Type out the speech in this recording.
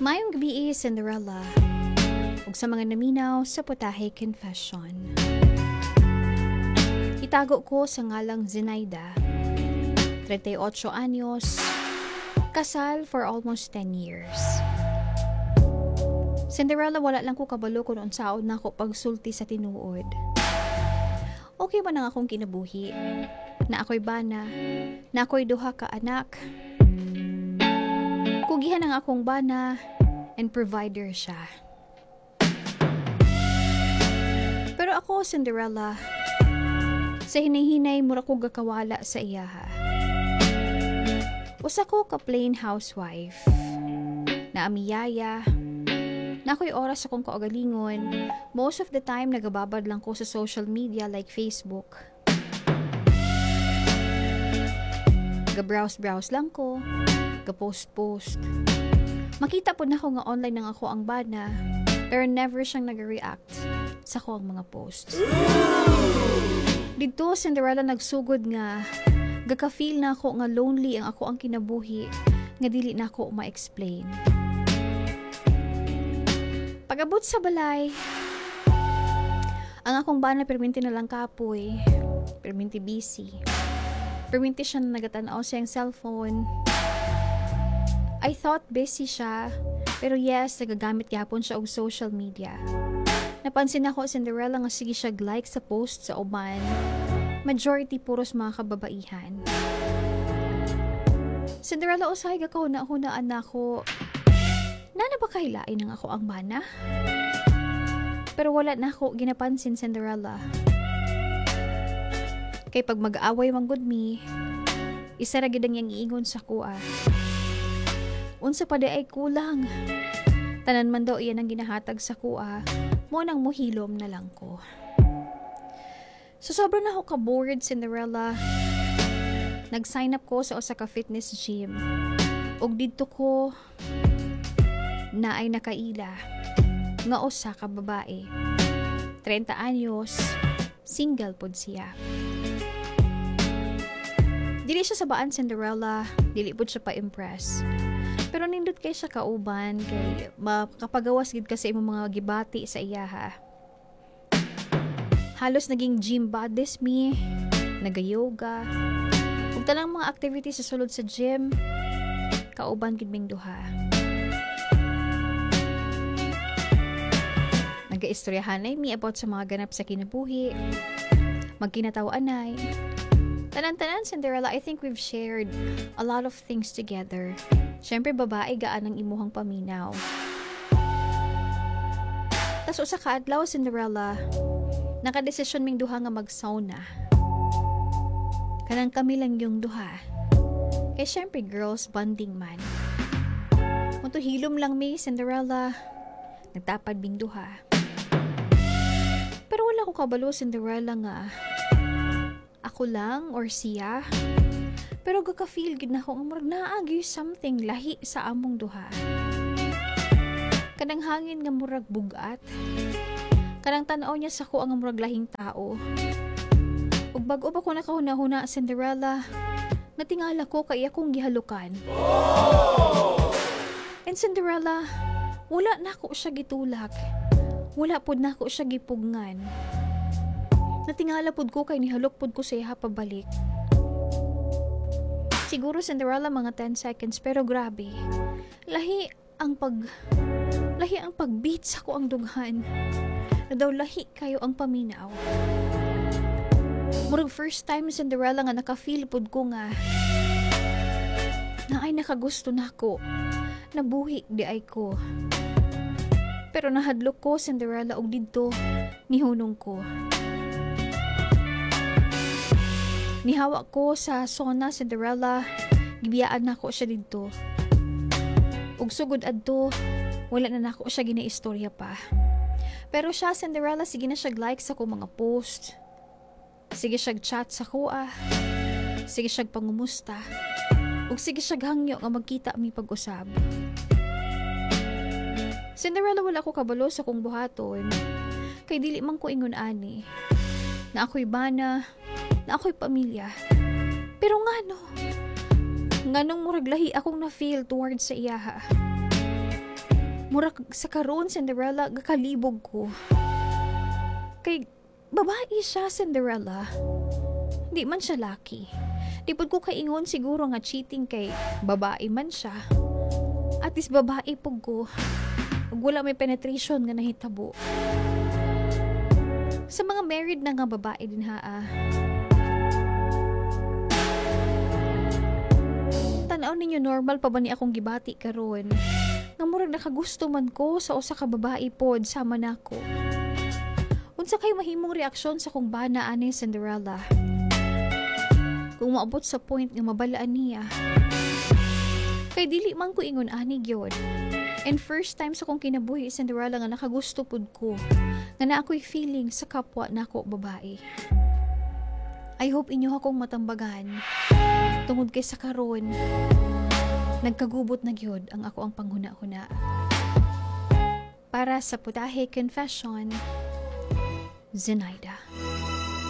Mayong gabi, Cinderella. Ug sa mga naminaw sa Putahe Confession. Itago ko sa ngalang Zenaida, 38 anyos, kasal for almost 10 years. Cinderella, wala lang ko kabalo kung unsaon na ako pagsulti sa tinuod. Okay ba nang akong kinabuhi? Na ako'y bana? Na ako'y duha ka anak? Kugihan ang akong bana and provider siya. Pero ako, Cinderella, sa hinay-hinay mura ko gakawala sa iyaha. Usa ko ka plain housewife na amiyaya, na ako'y oras akong kaugalingon. Most of the time, nagababad lang ko sa social media like Facebook. Ga-browse lang ko, ga-post. Makita po na ako nga online nang ako ang bana, pero never siyang nag-react sa ko ang mga posts. Dito, Cinderella, nagsugod nga, gaka-feel na ako nga lonely ang ako ang kinabuhi, nga dili na ako ma-explain. Pag-abot sa balay, ang akong bana perminti na lang kapoy, perminti busy, perminti siya na nagatanaw sa yung cellphone. I thought busy siya, pero yes, nagagamit yapon siya og social media. Napansin ako, Cinderella, nga sige siya like sa post sa uban. Majority puros mga kababaihan. Cinderella, usay ka kahuna-hunaan na ako. Nana ba kahilain ng ako ang bana? Pero wala na ako ginapansin, Cinderella. Kay pag mag-away manggod mi, isa ra gid ang yang iingon sa kuha. Unsa pa di ay kulang. Tanan man daw iyan ang ginahatag sa kuha, mo nang muhilom na lang ko. So sobrang na ako ka-bored, Cinderella. Nag-sign up ko sa usa ka fitness gym. Og didto ko na ay nakaila nga usa ka babae. 30 anyos, single pod siya. Dili siya sabaan, Cinderella, dili pod siya pa-impress. Pero nindot kay siya kauban, kay makapagawas gid kasi imong mga gibati sa iyaha. Halos naging gym buddies mi, naga-yoga, ug talang mga activities sa sulod sa gym, kauban gid ming duha. Nag-istoryahanay mi about sa mga ganap sa kinabuhi, magkinataw-anay. Tanan-tanan, Cinderella, I think we've shared a lot of things together. Siyempre, babae, gaan ang imuhang paminaw. Tas usa ka adlaw, Cinderella, nakadesisyon ming duha nga mag-sauna. Kanang kami lang yung duha. Kaya siyempre, girls, bonding man. Hilom lang mi, Cinderella, nagtapad ming duha. Pero wala ko kabalo, Cinderella, nga ako lang or siya. Pero gaka-feel gid na ko nga murag naagi something lahi sa among duha. Kanang hangin nga murag bugat. Kanang tan-aw niya sa ko ang murag lahing tao. Ug bag-o ba ko nakahuna-huna, Cinderella, natingala ko kay akong gihalukan. And Cinderella, wala na ko siya gitulak. Wala pod na ko siya gipugngan. Natingala pod ko kay nihalok pod ko sa iya pabalik. Siguro, Cinderella, mga 10 seconds, pero grabe. Lahi ang pagbeat sa ko ang dughan. Na daw lahi kayo ang paminaw. Murag first time, Cinderella, nga naka-feel pod ko nga na ay nakagusto na ko. Nabuhi di ay ko. Pero nahadlok ko, Cinderella, og didto nihunong ko. Nihawa ko sa sauna, Cinderella, gibiyaan na ko siya dito. Ug sugod adto, wala na nako siya ginaistorya pa. Pero siya, Cinderella, sige na siya like sa ko mga post. Sige siya chat sa ko Sige siya pangumusta. Ug sige siya hangyo nga magkita mi pag-usab. Cinderella, wala ko kabalo sa kong buhaton. Kay dili man ko ingon ani. Na ako'y bana, na ako'y pamilya. Pero nganong murag lahi akong na-feel towards sa iyaha. Mura sa karon, Cinderella, gakalibog ko. Kay babae siya, Cinderella. Di man siya laki. Di pud ko kaingon siguro nga cheating kay babae man siya. At least babae pug ko. Ug wala may penetration nga nahitabo. Sa mga married na nga babae din tanaw ninyo, normal pa ba ni akong gibati karon? Nga murag nakagusto man ko sa usa ka babae pod sama nako. Unsa kay mahimong reaksyon sa kong bana ani, Cinderella? Kung maabot sa point nga mabalaan niya. Kay dili man ko ingon ani gyud. And first time sa kong kinabuhi, Cinderella, nga nakagusto pud ko. Nga na ako'y feeling sa kapwa nako babae. I hope inyo akong matambagan. Tungod kay sa karon, nagkagubot na gyud ang ako ang panghuna-huna. Para sa Putahe Confession, Zenaida.